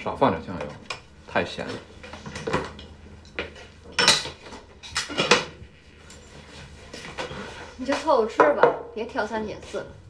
少放点酱油，太咸了。 你就凑合吃吧，别挑三拣四了。